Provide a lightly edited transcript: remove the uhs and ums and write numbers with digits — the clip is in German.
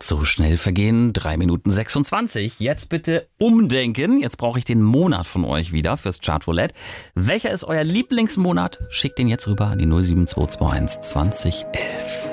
So schnell vergehen 3 Minuten 26. Jetzt bitte umdenken. Jetzt brauche ich den Monat von euch wieder fürs Chartroulette. Welcher ist euer Lieblingsmonat? Schickt den jetzt rüber an die 07221 2011.